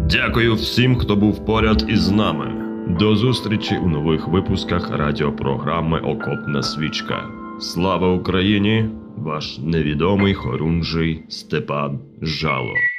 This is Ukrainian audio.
Дякую всім, хто був поряд із нами. До зустрічі у нових випусках радіопрограми «Окопна свічка». Слава Україні! Ваш невідомий хорунжий Степан Жало.